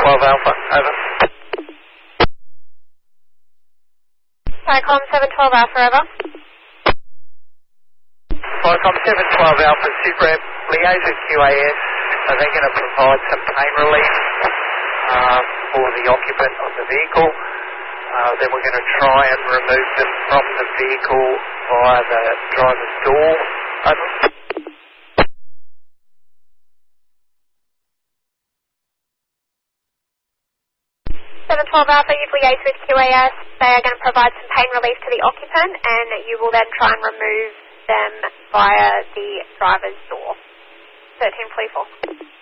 712 Alpha, over. Vicom 712 Alpha, over. Vicom 712 Alpha, Suprep, liaise with QAS. They're going to provide some pain relief for the occupant of the vehicle. Then we're going to try and remove them from the vehicle via the driver's door. Over. 712 Alpha, you've liaised with QAS. They are going to provide some pain relief to the occupant, and you will then try and remove them via the driver's door. 1344.